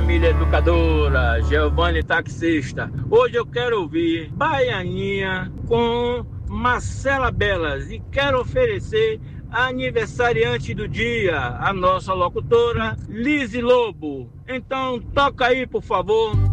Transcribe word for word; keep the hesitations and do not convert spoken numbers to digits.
família educadora, Giovanni Taxista. Hoje eu quero ouvir Baianinha com Marcela Belas e quero oferecer a aniversariante do dia, a nossa locutora Lise Lobo. Então toca aí, por favor.